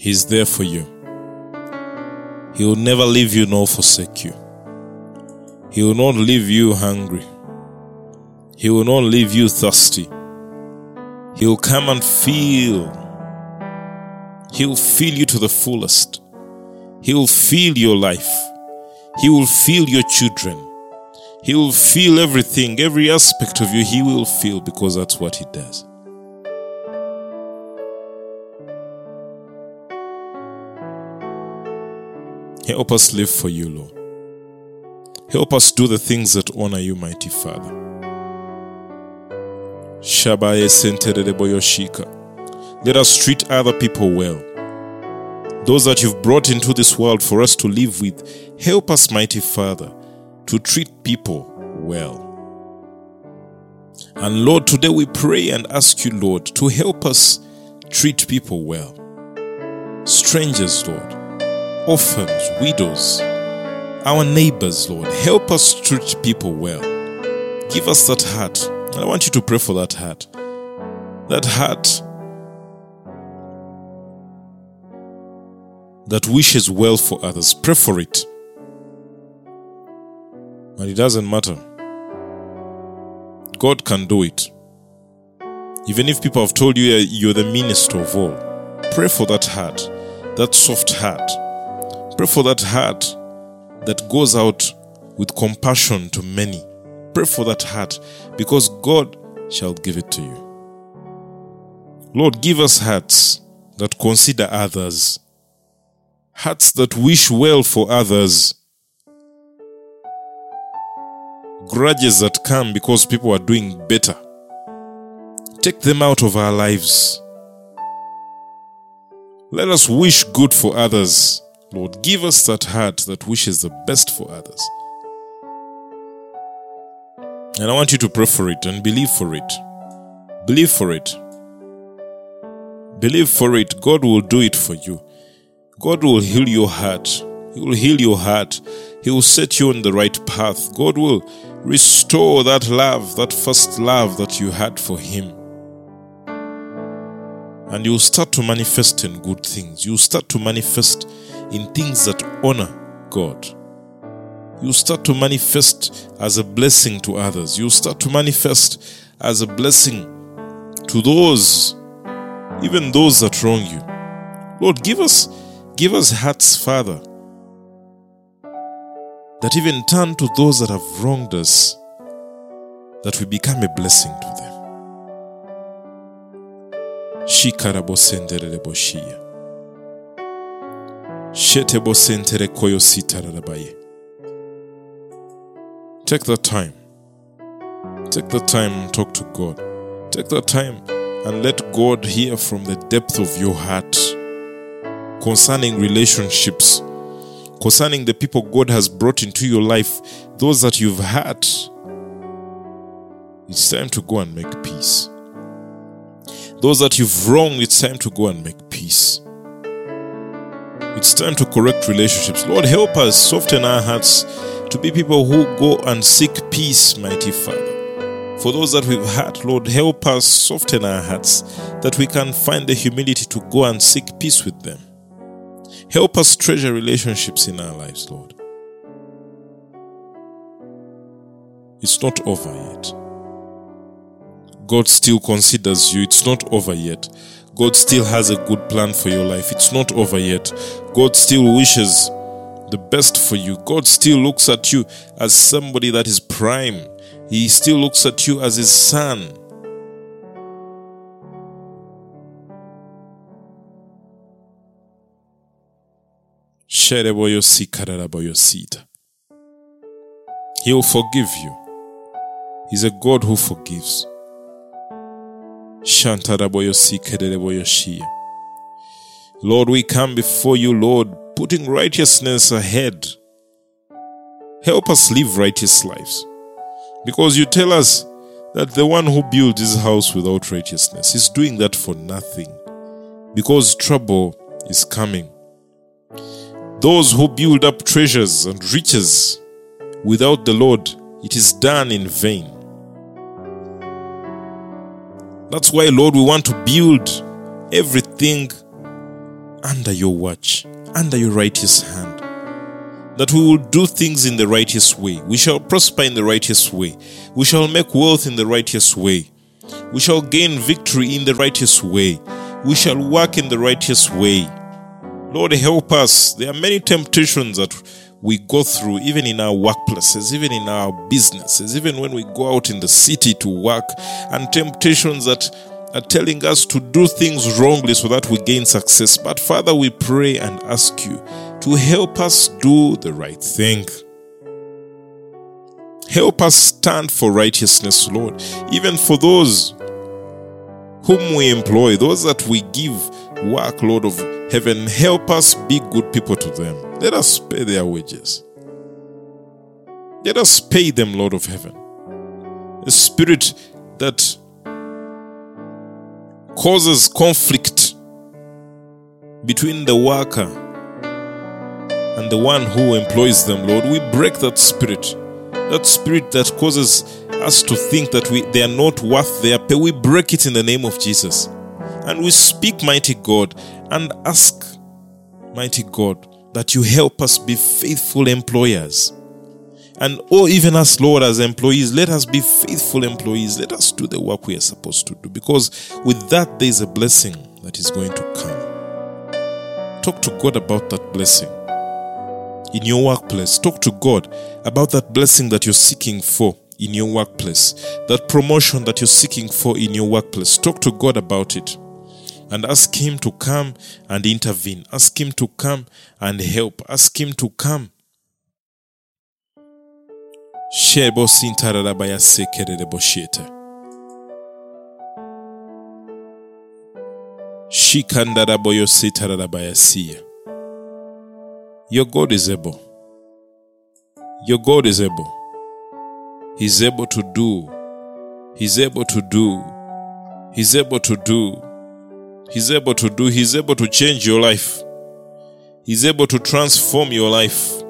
He's there for you. He will never leave you nor forsake you. He will not leave you hungry. He will not leave you thirsty. He will come and fill. He will fill you to the fullest. He will fill your life. He will fill your children. He will fill everything, every aspect of you. He will fill, because that's what He does. Help us live for you, Lord. Help us do the things that honor you, mighty Father. Shabaye sentere boyoshika. Let us treat other people well. Those that you've brought into this world for us to live with, help us, mighty Father, to treat people well. And Lord, today we pray and ask you, Lord, to help us treat people well. Strangers, Lord, orphans, widows, our neighbors, Lord, help us treat people well. Give us that heart. And I want you to pray for that heart. That heart that wishes well for others. Pray for it. And it doesn't matter. God can do it. Even if people have told you you're the meanest of all, pray for that heart, that soft heart. Pray for that heart that goes out with compassion to many. Pray for that heart, because God shall give it to you. Lord, give us hearts that consider others. Hearts that wish well for others. Grudges that come because people are doing better. Take them out of our lives. Let us wish good for others. Lord, give us that heart that wishes the best for others. And I want you to pray for it and believe for it. Believe for it. Believe for it. God will do it for you. God will heal your heart. He will heal your heart. He will set you on the right path. God will restore that love, that first love that you had for Him. And you'll start to manifest in good things. You'll start to manifest in things that honor God. You'll start to manifest as a blessing to others. You'll start to manifest as a blessing to those, even those that wrong you. Lord, give us hearts, Father, that even turn to those that have wronged us, that we become a blessing to them. Shikarabo sentere boshia. Shetebo sentere koyo sitarabaye. Take the time. Take the time and talk to God. Take the time and let God hear from the depth of your heart concerning relationships, concerning the people God has brought into your life, those that you've hurt. It's time to go and make peace. Those that you've wronged, it's time to go and make peace. It's time to correct relationships. Lord, help us soften our hearts to be people who go and seek peace, mighty Father. For those that we've hurt, Lord, help us soften our hearts that we can find the humility to go and seek peace with them. Help us treasure relationships in our lives, Lord. It's not over yet. God still considers you. It's not over yet. God still has a good plan for your life. It's not over yet. God still wishes the best for you. God still looks at you as somebody that is prime. He still looks at you as His son. He will forgive you. He's a God who forgives. Lord, we come before you, Lord, putting righteousness ahead. Help us live righteous lives. Because you tell us that the one who builds his house without righteousness is doing that for nothing. Because trouble is coming. Those who build up treasures and riches without the Lord, it is done in vain. That's why, Lord, we want to build everything under your watch, under your righteous hand. That we will do things in the righteous way. We shall prosper in the righteous way. We shall make wealth in the righteous way. We shall gain victory in the righteous way. We shall work in the righteous way. Lord, help us. There are many temptations that we go through, even in our workplaces, even in our businesses, even when we go out in the city to work, and temptations that are telling us to do things wrongly so that we gain success. But Father, we pray and ask you to help us do the right thing. Help us stand for righteousness, Lord, even for those whom we employ, those that we give work, Lord of heaven. Help us be good people to them. Let us pay their wages. Let us pay them, Lord of heaven. A spirit that causes conflict between the worker and the one who employs them, Lord, we break that spirit. That spirit that causes us to think that they are not worth their pay. We break it in the name of Jesus. And we speak, mighty God, and ask, mighty God, that you help us be faithful employers. And even us, Lord, as employees, let us be faithful employees. Let us do the work we are supposed to do. Because with that, there is a blessing that is going to come. Talk to God about that blessing. In your workplace, talk to God about that blessing that you're seeking for in your workplace. That promotion that you're seeking for in your workplace. Talk to God about it. And ask Him to come and intervene. Ask Him to come and help. Ask Him to come. Shebo sintarabaya sekerere bosheta. Shikandaraboyo sitarabaya siya. Your God is able. Your God is able. He's able to do. He's able to do. He's able to do. He's able to do. He's able to change your life. He's able to transform your life.